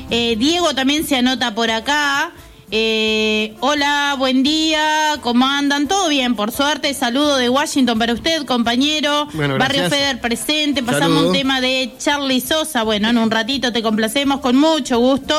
Diego también se anota por acá. Hola, buen día, ¿cómo andan? ¿Todo bien? Por suerte, saludo de Washington para usted, compañero. Bueno, Barrio Feder presente, pasamos Saludo. un tema de Charly Sosa. Bueno, en un ratito te complacemos con mucho gusto.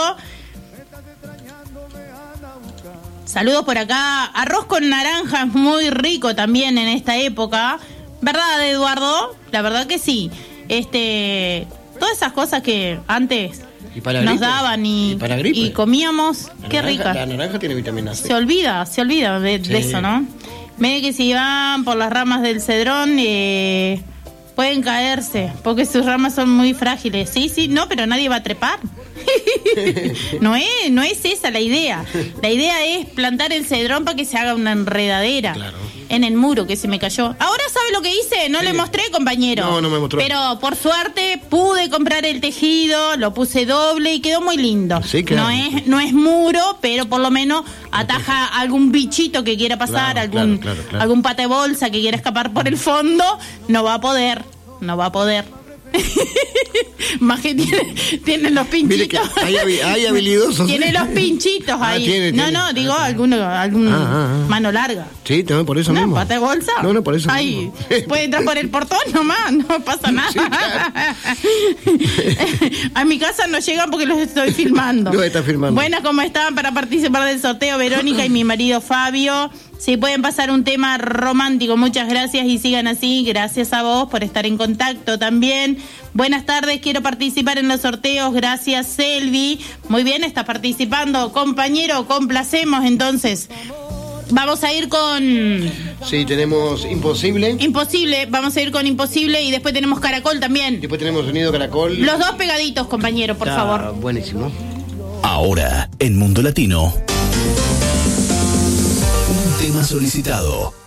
Saludos por acá. Arroz con naranja es muy rico también en esta época. ¿Verdad, Eduardo? La verdad que sí. Todas esas cosas que antes nos daban y comíamos, qué rica. La naranja tiene vitamina C. Se olvida de eso, ¿no? Ve que si van por las ramas del cedrón pueden caerse, porque sus ramas son muy frágiles. Sí, no, pero nadie va a trepar. No es esa la idea. La idea es plantar el cedrón para que se haga una enredadera. Claro. En el muro que se me cayó. Ahora sabe lo que hice, no le mostré, compañero. No me mostró. Pero por suerte pude comprar el tejido, lo puse doble y quedó muy lindo. Sí, claro. No es muro, pero por lo menos ataja algún bichito que quiera pasar, Claro. algún pata de bolsa que quiera escapar por el fondo, no va a poder. Más que tiene los pinchitos. Mire que hay habilidosos. Tiene los pinchitos ahí. Tiene. Digo, algún mano larga. Sí, también por eso mismo. ¿Pata de bolsa? No, por eso ahí mismo. puede entrar por el portón nomás, no pasa nada. Sí, claro. A mi casa no llegan porque los estoy filmando. Los está filmando. Buenas, ¿cómo están? Para participar del sorteo, Verónica y mi marido Fabio. Si pueden pasar un tema romántico, muchas gracias y sigan así. Gracias a vos por estar en contacto también. Buenas tardes, quiero participar en los sorteos. Gracias, Selvi. Muy bien, estás participando, compañero. Complacemos entonces. Vamos a ir con... Sí, tenemos Imposible. Vamos a ir con Imposible y después tenemos Caracol también. Después tenemos Sonido Caracol. Los dos pegaditos, compañero, por favor. Buenísimo. Ahora, en Mundo Latino, un tema solicitado.